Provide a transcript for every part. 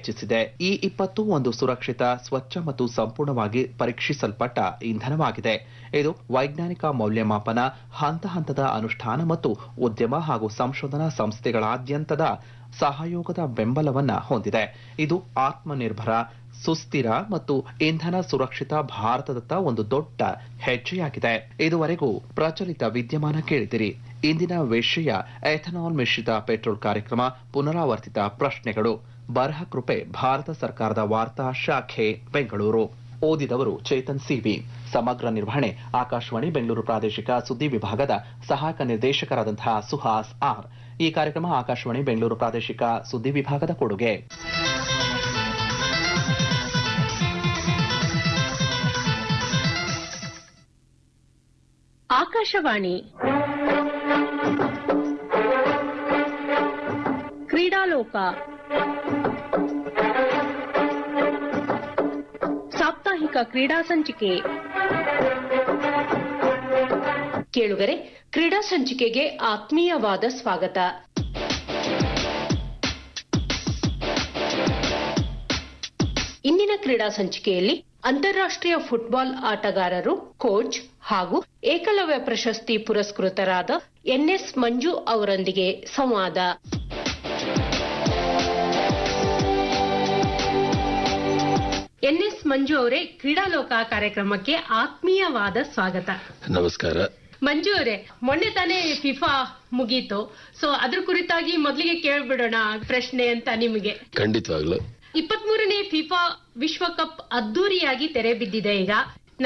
ಹೆಚ್ಚಿಸಿದೆ. E20 ಒಂದು ಸುರಕ್ಷಿತ, ಸ್ವಚ್ಛ ಮತ್ತು ಸಂಪೂರ್ಣವಾಗಿ ಪರೀಕ್ಷಿಸಲ್ಪಟ್ಟ ಇಂಧನವಾಗಿದೆ. ಇದು ವೈಜ್ಞಾನಿಕ ಮೌಲ್ಯಮಾಪನ, ಹಂತ ಹಂತದ ಅನುಷ್ಠಾನ ಮತ್ತು ಉದ್ಯಮ ಹಾಗೂ ಸಂಶೋಧನಾ ಸಂಸ್ಥೆಗಳಾದ್ಯಂತದ ಸಹಯೋಗದ ಬೆಂಬಲವನ್ನ ಹೊಂದಿದೆ. ಇದು ಆತ್ಮನಿರ್ಭರ, ಸುಸ್ಥಿರ ಮತ್ತು ಇಂಧನ ಸುರಕ್ಷಿತ ಭಾರತದತ್ತ ಒಂದು ದೊಡ್ಡ ಹೆಜ್ಜೆಯಾಗಿದೆ. ಇದುವರೆಗೂ ಪ್ರಚಲಿತ ವಿದ್ಯಮಾನ ಕೇಳಿದಿರಿ. ಇಂದಿನ ವಿಷಯ ಎಥನಾಲ್ ಮಿಶ್ರಿತ ಪೆಟ್ರೋಲ್ ಕಾರ್ಯಕ್ರಮ, ಪುನರಾವರ್ತಿತ ಪ್ರಶ್ನೆಗಳು. ಬರಹ ಕೃಪೆ ಭಾರತ ಸರ್ಕಾರದ ವಾರ್ತಾ ಶಾಖೆ, ಬೆಂಗಳೂರು. ಓದಿದವರು ಚೇತನ್ ಸಿವಿ. ಸಮಗ್ರ ನಿರ್ವಹಣೆ ಆಕಾಶವಾಣಿ ಬೆಂಗಳೂರು ಪ್ರಾದೇಶಿಕ ಸುದ್ದಿ ವಿಭಾಗದ ಸಹಾಯಕ ನಿರ್ದೇಶಕರಾದಂತಹ ಸುಹಾಸ್ ಆರ್. ಈ ಕಾರ್ಯಕ್ರಮ ಆಕಾಶವಾಣಿ ಬೆಂಗಳೂರು ಪ್ರಾದೇಶಿಕ ಸುದ್ದಿ ವಿಭಾಗದ ಕೊಡುಗೆ. ಆಕಾಶವಾಣಿ ಕ್ರೀಡಾಲೋಕ, ಸಾಪ್ತಾಹಿಕ ಕ್ರೀಡಾ ಸಂಚಿಕೆ. ಕೇಳುಗರೆ, ಕ್ರೀಡಾ ಸಂಚಿಕೆಗೆ ಆತ್ಮೀಯವಾದ ಸ್ವಾಗತ. ಇಂದಿನ ಕ್ರೀಡಾ ಸಂಚಿಕೆಯಲ್ಲಿ ಅಂತಾರಾಷ್ಟ್ರೀಯ ಫುಟ್ಬಾಲ್ ಆಟಗಾರರು, ಕೋಚ್ ಹಾಗೂ ಏಕಲವ್ಯ ಪ್ರಶಸ್ತಿ ಪುರಸ್ಕೃತರಾದ ಎನ್ಎಸ್ ಮಂಜು ಅವರೊಂದಿಗೆ ಸಂವಾದ. ಎನ್ಎಸ್ ಮಂಜು ಅವರೇ, ಕ್ರೀಡಾಲೋಕ ಕಾರ್ಯಕ್ರಮಕ್ಕೆ ಆತ್ಮೀಯವಾದ ಸ್ವಾಗತ. ನಮಸ್ಕಾರ. ಮಂಜು ಅವರೇ, ಮೊನ್ನೆ ತಾನೇ ಫಿಫಾ ಮುಗೀತು. ಸೊ ಅದ್ರ ಕುರಿತಾಗಿ ಮೊದಲಿಗೆ ಕೇಳ್ಬಿಡೋಣ ಪ್ರಶ್ನೆ ಅಂತ ನಿಮಗೆ. ಖಂಡಿತವಾಗ್ಲು 23ನೇ ಫಿಫಾ ವಿಶ್ವಕಪ್ ಅದ್ದೂರಿಯಾಗಿ ತೆರೆ ಬಿದ್ದಿದೆ. ಈಗ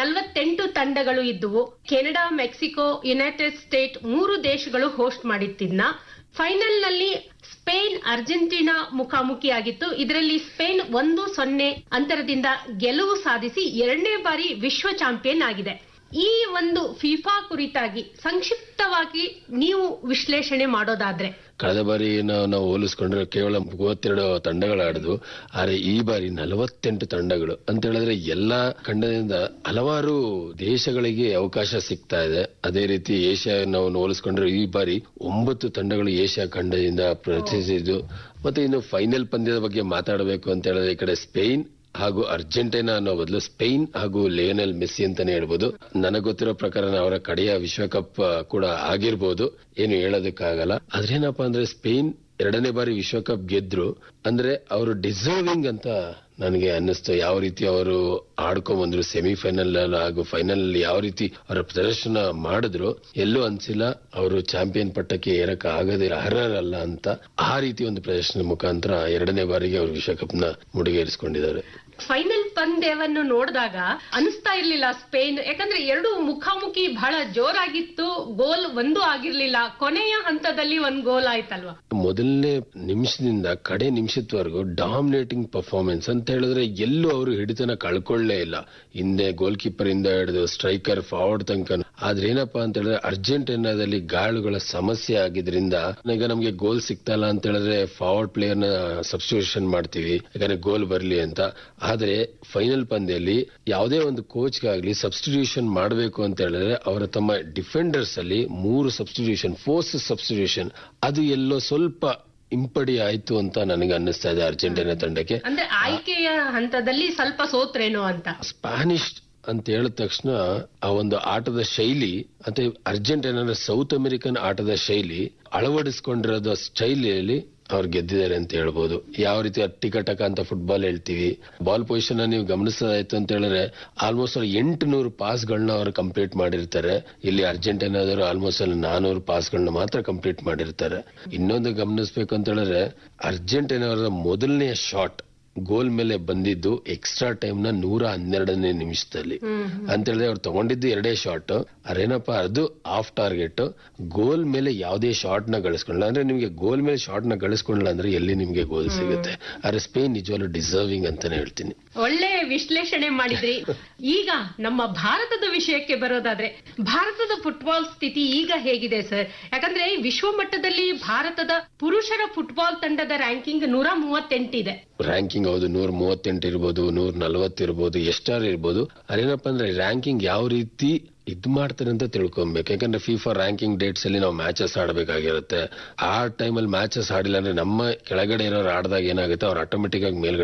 48 ತಂಡಗಳು ಇದ್ದುವು. ಕೆನಡಾ, ಮೆಕ್ಸಿಕೋ, ಯುನೈಟೆಡ್ ಸ್ಟೇಟ್ 3 ದೇಶಗಳು ಹೋಸ್ಟ್ ಮಾಡಿತ್ತಿದ್ನ. ಫೈನಲ್ ನಲ್ಲಿ ಸ್ಪೇನ್, ಅರ್ಜೆಂಟೀನಾ ಮುಖಾಮುಖಿಯಾಗಿತ್ತು. ಇದರಲ್ಲಿ ಸ್ಪೇನ್ 1-0 ಅಂತರದಿಂದ ಗೆಲುವು ಸಾಧಿಸಿ 2ನೇ ಬಾರಿ ವಿಶ್ವ ಚಾಂಪಿಯನ್ ಆಗಿದೆ. ಈ ಒಂದು ಫಿಫಾ ಕುರಿತಾಗಿ ಸಂಕ್ಷಿಪ್ತವಾಗಿ ನೀವು ವಿಶ್ಲೇಷಣೆ ಮಾಡೋದಾದ್ರೆ? ಕಳೆದ ಬಾರಿ ನಾವು ಹೋಲಿಸ್ಕೊಂಡ್ರೆ ಕೇವಲ 32 ತಂಡಗಳು ಆಡಿದ್ವು. ಆದ್ರೆ ಈ ಬಾರಿ 48 ತಂಡಗಳು ಅಂತ ಹೇಳಿದ್ರೆ ಎಲ್ಲಾ ಖಂಡದಿಂದ ಹಲವಾರು ದೇಶಗಳಿಗೆ ಅವಕಾಶ ಸಿಗ್ತಾ ಇದೆ. ಅದೇ ರೀತಿ ಏಷ್ಯಾ ನಾವು ಹೋಲಿಸ್ಕೊಂಡ್ರೆ ಈ ಬಾರಿ 9 ತಂಡಗಳು ಏಷ್ಯಾ ಖಂಡದಿಂದ ಪ್ರತಿನಿಧಿಸಿದ್ದು. ಮತ್ತೆ ಇನ್ನು ಫೈನಲ್ ಪಂದ್ಯದ ಬಗ್ಗೆ ಮಾತಾಡಬೇಕು ಅಂತ ಹೇಳಿದ್ರೆ ಈ ಕಡೆ ಸ್ಪೇನ್ ಹಾಗೂ ಅರ್ಜೆಂಟೀನಾ ಅನ್ನೋ ಬದಲು ಸ್ಪೇನ್ ಹಾಗೂ ಲಿಯೋನೆಲ್ ಮೆಸ್ಸಿ ಅಂತಾನೆ ಹೇಳ್ಬೋದು. ನನಗೆ ಗೊತ್ತಿರೋ ಪ್ರಕಾರ ಅವರ ಕಡೆಯ ವಿಶ್ವಕಪ್ ಕೂಡ ಆಗಿರ್ಬೋದು, ಏನು ಹೇಳೋದಕ್ಕಾಗಲ್ಲ. ಆದ್ರೇನಪ್ಪಾ ಅಂದ್ರೆ ಸ್ಪೇನ್ 2ನೇ ಬಾರಿ ವಿಶ್ವಕಪ್ ಗೆದ್ರು ಅಂದ್ರೆ ಅವರು ಡಿಸರ್ವಿಂಗ್ ಅಂತ ನನಗೆ ಅನ್ನಿಸ್ತು. ಯಾವ ರೀತಿ ಅವರು ಆಡ್ಕೊಂಡ್ಬಂದ್ರು ಸೆಮಿಫೈನಲ್ ಹಾಗೂ ಫೈನಲ್ ಯಾವ ರೀತಿ ಅವರ ಪ್ರದರ್ಶನ ಮಾಡಿದ್ರು, ಎಲ್ಲೂ ಅನ್ಸಿಲ್ಲ ಅವರು ಚಾಂಪಿಯನ್ ಪಟ್ಟಕ್ಕೆ ಏರಕ್ಕೆ ಆಗದೆ ಅರ್ಹರಲ್ಲ ಅಂತ. ಆ ರೀತಿ ಒಂದು ಪ್ರದರ್ಶನ ಮುಖಾಂತರ 2ನೇ ಬಾರಿಗೆ ಅವರು ವಿಶ್ವಕಪ್ ನ ಮುಡಿಗೇರಿಸಿಕೊಂಡಿದ್ದಾರೆ. ಫೈನಲ್ ಪಂದ್ಯವನ್ನು ನೋಡಿದಾಗ ಅನಿಸ್ತಾ ಇರ್ಲಿಲ್ಲ ಸ್ಪೇನ್, ಯಾಕಂದ್ರೆ 2 ಮುಖಾಮುಖಿ ಬಹಳ ಜೋರಾಗಿತ್ತು. ಗೋಲ್ 1 ಆಗಿರ್ಲಿಲ್ಲ. ಕೊನೆಯ ಹಂತದಲ್ಲಿ 1 ಗೋಲ್ ಆಯ್ತಲ್ವಾ? ಮೊದಲನೇ ನಿಮಿಷದಿಂದ ಕಡೆ ನಿಮಿಷದವರೆಗೂ ಡಾಮಿನೇಟಿಂಗ್ ಪರ್ಫಾರ್ಮೆನ್ಸ್ ಅಂತ ಹೇಳಿದ್ರೆ ಎಲ್ಲೂ ಅವರು ಹಿಡಿತನ ಕಳ್ಕೊಳ್ಳೇ ಇಲ್ಲ. ಹಿಂದೆ ಗೋಲ್ ಕೀಪರ್ ಇಂದ ಹಿಡಿದು ಸ್ಟ್ರೈಕರ್, ಫಾರ್ವರ್ಡ್ ತನಕ. ಆದ್ರೆ ಏನಪ್ಪಾ ಅಂತ ಹೇಳಿದ್ರೆ ಅರ್ಜೆಂಟೀನಾದಲ್ಲಿ ಗಾಳುಗಳ ಸಮಸ್ಯೆ ಆಗಿದ್ರಿಂದ ಈಗ ನಮ್ಗೆ ಗೋಲ್ ಸಿಗ್ತಾ ಇಲ್ಲ ಅಂತ ಹೇಳಿದ್ರೆ ಫಾರ್ವರ್ಡ್ ಪ್ಲೇಯರ್ ನ ಸಬ್ಸ್ಟಿಟ್ಯೂಷನ್ ಮಾಡ್ತೀವಿ, ಯಾಕಂದ್ರೆ ಗೋಲ್ ಬರ್ಲಿ ಅಂತ. ಆದ್ರೆ ಫೈನಲ್ ಪಂದ್ಯದಲ್ಲಿ ಯಾವುದೇ ಒಂದು ಕೋಚ್ ಗಾಗ್ಲಿ ಸಬ್ಸ್ಟಿಟ್ಯೂಷನ್ ಮಾಡಬೇಕು ಅಂತ ಹೇಳಿದ್ರೆ ಅವರ ತಮ್ಮ ಡಿಫೆಂಡರ್ಸ್ ಅಲ್ಲಿ 3 ಸಬ್ಸ್ಟಿಟ್ಯೂಷನ್, ಫೋರ್ಸ್ ಸಬ್ಸ್ಟಿಟ್ಯೂಷನ್, ಅದು ಎಲ್ಲೋ ಸ್ವಲ್ಪ ಇಂಪಡಿ ಆಯ್ತು ಅಂತ ನನಗೆ ಅನ್ನಿಸ್ತಾ ಇದೆ ಅರ್ಜೆಂಟೀನಾ ತಂಡಕ್ಕೆ. ಅಂದ್ರೆ ಆಯ್ಕೆಯ ಹಂತದಲ್ಲಿ ಸ್ವಲ್ಪ ಸೋತ್ರೇನೋ ಅಂತ. ಸ್ಪ್ಯಾನಿಷ್ ಅಂತ ಹೇಳಿದ ತಕ್ಷಣ ಆ ಒಂದು ಆಟದ ಶೈಲಿ ಮತ್ತೆ ಅರ್ಜೆಂಟೀನಾದ ಸೌತ್ ಅಮೆರಿಕನ್ ಆಟದ ಶೈಲಿ ಅಳವಡಿಸಿಕೊಂಡಿರೋದು ಸ್ಟೈಲಿಯಲ್ಲಿ ಅವ್ರು ಗೆದ್ದಿದ್ದಾರೆ ಅಂತ ಹೇಳ್ಬೋದು. ಯಾವ ರೀತಿ ಟಿಕಟಕ ಅಂತ ಫುಟ್ಬಾಲ್ ಹೇಳ್ತೀವಿ, ಬಾಲ್ ಪೊಸಿಷನ್ ನೀವು ಗಮನಿಸೋದಾಯ್ತು ಅಂತ ಹೇಳಿದ್ರೆ ಆಲ್ಮೋಸ್ಟ್ 800 ಪಾಸ್ಗಳನ್ನ ಅವರು ಕಂಪ್ಲೀಟ್ ಮಾಡಿರ್ತಾರೆ. ಇಲ್ಲಿ ಅರ್ಜೆಂಟೀನಾದವರು ಆಲ್ಮೋಸ್ಟ್ 400 ಪಾಸ್ಗಳನ್ನ ಮಾತ್ರ ಕಂಪ್ಲೀಟ್ ಮಾಡಿರ್ತಾರೆ. ಇನ್ನೊಂದು ಗಮನಿಸಬೇಕು ಅಂತ ಹೇಳಿದ್ರೆ ಅರ್ಜೆಂಟೀನಾದ ಮೊದಲನೆಯ ಶಾಟ್ ಗೋಲ್ ಮೇಲೆ ಬಂದಿದ್ದು ಎಕ್ಸ್ಟ್ರಾ ಟೈಮ್ ನ 112ನೇ ನಿಮಿಷದಲ್ಲಿ ಅಂತ ಹೇಳಿದ್ರೆ ಅವ್ರು ತಗೊಂಡಿದ್ದು 2 ಶಾಟ್. ಅದೇನಪ್ಪ ಅದು ಆಫ್ ಟಾರ್ಗೆಟ್. ಗೋಲ್ ಮೇಲೆ ಯಾವುದೇ ಶಾಟ್ ನ ಗಳಿಸ್ಕೊಳ್ಳಲ್ಲ. ಅಂದ್ರೆ ನಿಮ್ಗೆ ಗೋಲ್ ಮೇಲೆ ಶಾಟ್ ನ ಗಳಿಸ್ಕೊಳ್ಳಲ್ಲ ಅಂದ್ರೆ ಎಲ್ಲಿ ನಿಮ್ಗೆ ಗೋಲ್ ಸಿಗುತ್ತೆ. ಆದ್ರೆ ಸ್ಪೇನ್ ನಿಜವಾಗ್ಲೂ ಡಿಸರ್ವಿಂಗ್ ಅಂತಾನೆ ಹೇಳ್ತೀನಿ. ಒಳ್ಳೆ ವಿಶ್ಲೇಷಣೆ ಮಾಡಿದ್ರಿ. ಈಗ ನಮ್ಮ ಭಾರತದ ವಿಷಯಕ್ಕೆ ಬರೋದಾದ್ರೆ ಭಾರತದ ಫುಟ್ಬಾಲ್ ಸ್ಥಿತಿ ಈಗ ಹೇಗಿದೆ ಸರ್? ಯಾಕಂದ್ರೆ ವಿಶ್ವ ಮಟ್ಟದಲ್ಲಿ ಭಾರತದ ಪುರುಷರ ಫುಟ್ಬಾಲ್ ತಂಡದ ರ್ಯಾಂಕಿಂಗ್ 138 ಇದೆ. ರ್ಯಾಂಕಿಂಗ್ ಹೌದು, 138 ಇರ್ಬೋದು, 140 ಇರ್ಬೋದು, ಎಷ್ಟಾರು ಇರ್ಬೋದು. ಅದೇನಪ್ಪ ಅಂದ್ರೆ ರ್ಯಾಂಕಿಂಗ್ ಯಾವ ರೀತಿ ಇದ್ ಮಾಡ್ತಾರೆ ಅಂತ ತಿಳ್ಕೊಬೇಕು. ಯಾಕಂದ್ರೆ ಫಿಫಾ ರ್ಯಾಂಕಿಂಗ್ ಡೇಟ್ಸ್ ಅಲ್ಲಿ ನಾವು ಮ್ಯಾಚಸ್ ಆಡಬೇಕಾಗಿರುತ್ತೆ. ಆ ಟೈಮಲ್ಲಿ ಮ್ಯಾಚಸ್ ಆಡಿಲ್ಲ ಅಂದ್ರೆ ನಮ್ಮ ಕೆಳಗಡೆ ಇರೋರು ಆಡಿದಾಗ ಏನಾಗುತ್ತೆ, ಅವ್ರು ಆಟೋಮೆಟಿಕ್ ಆಗಿ ಮೇಲ್ಗಡೆ